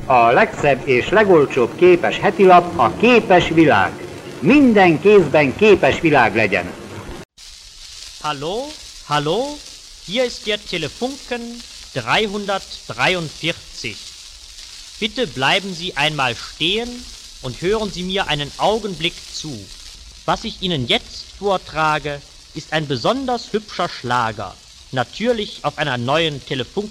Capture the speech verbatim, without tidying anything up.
A legszebb és legolcsóbb képes hetilap a Képes Világ. Minden kézben képes világ legyen. Hallo, hallo, hier ist der Telefunken dreihundertdreiundvierzig. Bitte bleiben Sie einmal stehen und hören Sie mir einen Augenblick zu. Was ich Ihnen jetzt vortrage, ist ein besonders hübscher Schlager, natürlich auf einer neuen Telefon